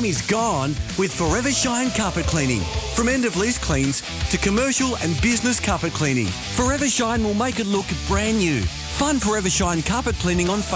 is gone with Forever Shine Carpet Cleaning. From end-of-lease cleans to commercial and business carpet cleaning, Forever Shine will make it look brand new. Find Forever Shine Carpet Cleaning on Facebook